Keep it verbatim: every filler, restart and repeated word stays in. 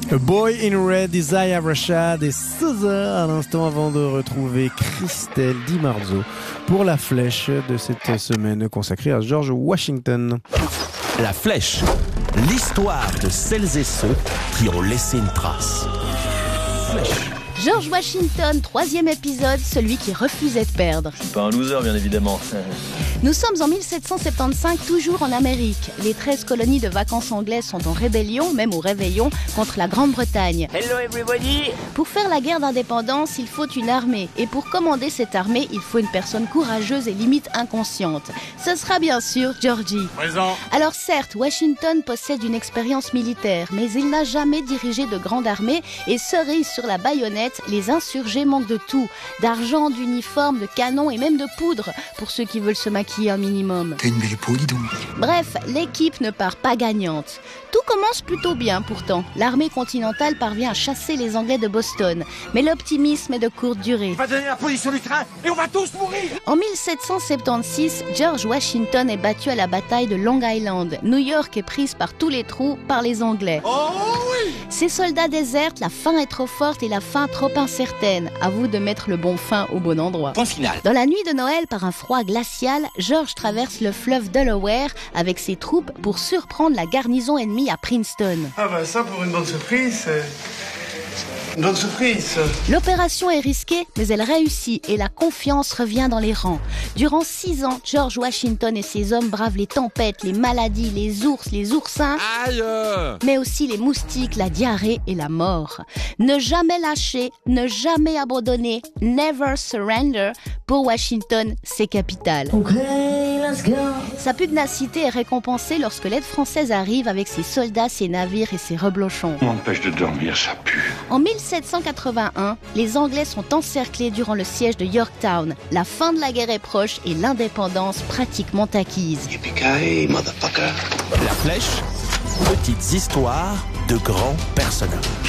A Boy in Red, Isaiah Rashad et S Z A à l'instant avant de retrouver Christelle Di Marzo pour la flèche de cette semaine consacrée à George Washington. La flèche, l'histoire de celles et ceux qui ont laissé une trace. Flèche. George Washington, troisième épisode, celui qui refusait de perdre. Je suis pas un loser, bien évidemment. Nous sommes en mille sept cent soixante-quinze, toujours en Amérique. Les treize colonies de vacances anglaises sont en rébellion, même au réveillon, contre la Grande-Bretagne. Hello everybody! Pour faire la guerre d'indépendance, il faut une armée. Et pour commander cette armée, il faut une personne courageuse et limite inconsciente. Ce sera bien sûr Georgie. Présent. Alors certes, Washington possède une expérience militaire, mais il n'a jamais dirigé de grande armée et cerise sur la baïonnette, les insurgés manquent de tout. D'argent, d'uniformes, de canons et même de poudre, pour ceux qui veulent se maquiller un minimum. T'as une belle peau, dis donc. Bref, l'équipe ne part pas gagnante. Tout commence plutôt bien pourtant. L'armée continentale parvient à chasser les Anglais de Boston. Mais l'optimisme est de courte durée. On va donner la position du train et on va tous mourir! En mille sept cent soixante-seize, George Washington est battu à la bataille de Long Island. New York est prise par tous les trous par les Anglais. Oh oui! Ces soldats désertent, la faim est trop forte et la faim trop incertaine. À vous de mettre le bon fin au bon endroit. Point final. Dans la nuit de Noël, par un froid glacial, George traverse le fleuve Delaware avec ses troupes pour surprendre la garnison ennemie à Princeton. Ah bah ça pour une bonne surprise, c'est une bonne surprise. L'opération est risquée, mais elle réussit et la confiance revient dans les rangs. Durant six ans, George Washington et ses hommes bravent les tempêtes, les maladies, les ours, les oursins, Aïe! mais aussi les moustiques, la diarrhée et la mort. Ne jamais lâcher, ne jamais abandonner, never surrender. Pour Washington, c'est capital. Okay, let's go. Sa pugnacité est récompensée lorsque l'aide française arrive avec ses soldats, ses navires et ses reblochons. M'empêche de dormir, ça pue. En mille sept cent quatre-vingt-un, les Anglais sont encerclés durant le siège de Yorktown. La fin de la guerre est proche et l'indépendance pratiquement acquise. Yippee-ki-yay, motherfucker. La flèche, petites histoires de grands personnages.